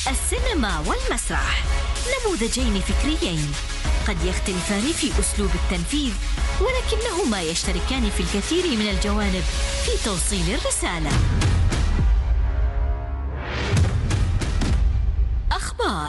السينما والمسرح نموذجين فكريين قد يختلفان في أسلوب التنفيذ، ولكنهما يشتركان في الكثير من الجوانب في توصيل الرسالة. أخبار.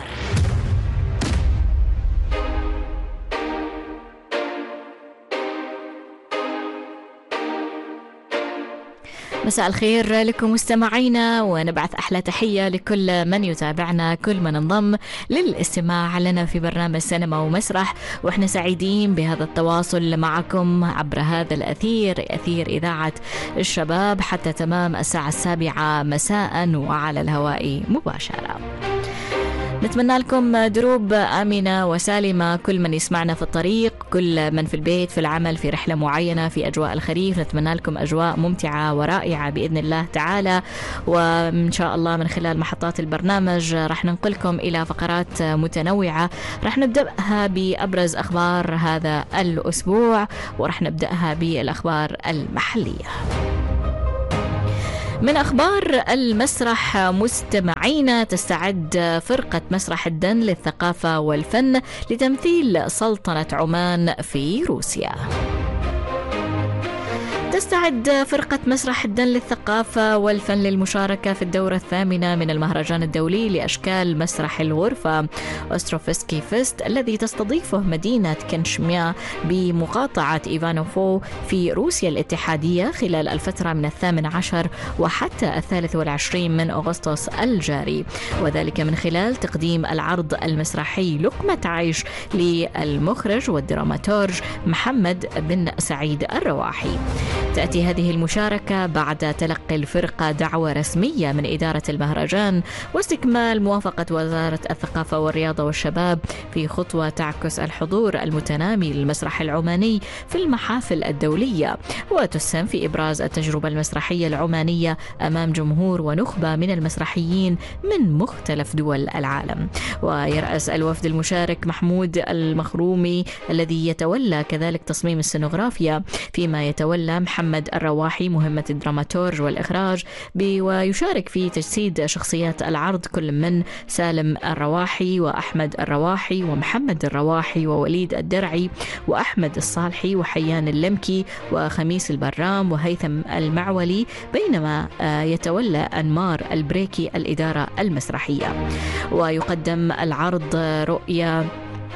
مساء الخير لكم مستمعينا، ونبعث أحلى تحية لكل من يتابعنا، كل من انضم للاستماع لنا في برنامج سينما ومسرح، وإحنا سعيدين بهذا التواصل معكم عبر هذا أثير إذاعة الشباب حتى تمام الساعة 7 مساء وعلى الهواء مباشرة. نتمنى لكم دروب آمنة وسالمة، كل من يسمعنا في الطريق، كل من في البيت، في العمل، في رحلة معينة في أجواء الخريف. نتمنى لكم أجواء ممتعة ورائعة بإذن الله تعالى، وإن شاء الله من خلال محطات البرنامج رح ننقلكم إلى فقرات متنوعة. رح نبدأها بأبرز أخبار هذا الأسبوع، ورح نبدأها بالأخبار المحلية. من أخبار المسرح مستمعينا، تستعد فرقة مسرح الدن للثقافة والفن لتمثيل سلطنة عمان في روسيا. تستعد فرقة مسرح الدن للثقافة والفن للمشاركة في الدورة 8 من المهرجان الدولي لأشكال مسرح الغرفة أوستروفسكي فيست، الذي تستضيفه مدينة كنشميا بمقاطعة إيفانوفو في روسيا الاتحادية خلال الفترة من 18 وحتى 23 من أغسطس الجاري، وذلك من خلال تقديم العرض المسرحي لقمة عيش للمخرج والدراماتورج محمد بن سعيد الرواحي. تأتي هذه المشاركة بعد تلقي الفرقة دعوة رسمية من إدارة المهرجان واستكمال موافقة وزارة الثقافة والرياضة والشباب في خطوة تعكس الحضور المتنامي للمسرح العماني في المحافل الدولية، وتسهم في إبراز التجربة المسرحية العمانية أمام جمهور ونخبة من المسرحيين من مختلف دول العالم. ويرأس الوفد المشارك محمود المخرومي الذي يتولى كذلك تصميم السينوغرافيا، فيما يتولى محمد الرواحي مهمة الدراماتورج والإخراج، ويشارك في تجسيد شخصيات العرض كل من سالم الرواحي وأحمد الرواحي ومحمد الرواحي ووليد الدرعي وأحمد الصالحي وحيان اللمكي وخميس البرام وهيثم المعولي، بينما يتولى أنمار البريكي الإدارة المسرحية. ويقدم العرض رؤية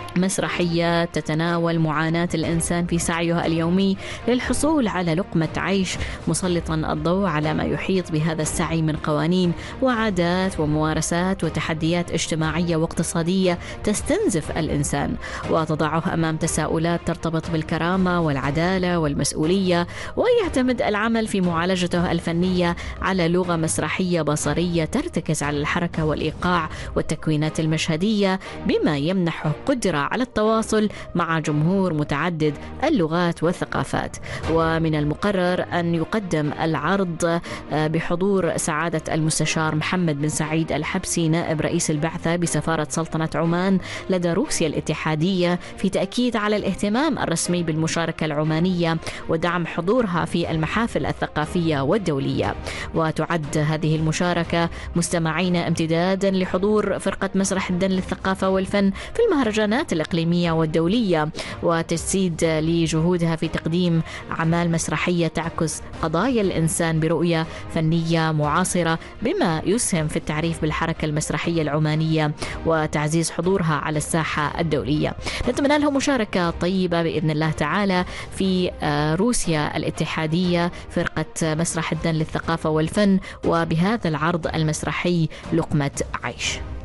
مسرحية تتناول معاناة الإنسان في سعيه اليومي للحصول على لقمة عيش، مسلطا الضوء على ما يحيط بهذا السعي من قوانين وعادات وممارسات وتحديات اجتماعية واقتصادية تستنزف الإنسان، وتضعه أمام تساؤلات ترتبط بالكرامة والعدالة والمسؤولية. ويعتمد العمل في معالجته الفنية على لغة مسرحية بصرية ترتكز على الحركة والإيقاع والتكوينات المشهدية، بما يمنحه قدرة على التواصل مع جمهور متعدد اللغات والثقافات. ومن المقرر أن يقدم العرض بحضور سعادة المستشار محمد بن سعيد الحبسي نائب رئيس البعثة بسفارة سلطنة عمان لدى روسيا الاتحادية، في تأكيد على الاهتمام الرسمي بالمشاركة العمانية ودعم حضورها في المحافل الثقافية والدولية. وتعد هذه المشاركة مستمعين امتدادا لحضور فرقة مسرح الدن للثقافة والفن في المهرجانات الإقليمية والدولية، وتجسيد لجهودها في تقديم أعمال مسرحية تعكس قضايا الإنسان برؤية فنية معاصرة، بما يسهم في التعريف بالحركة المسرحية العمانية وتعزيز حضورها على الساحة الدولية. نتمنى لهم مشاركة طيبة بإذن الله تعالى في روسيا الاتحادية فرقة مسرح الدن للثقافة والفن، وبهذا العرض المسرحي لقمة عيش.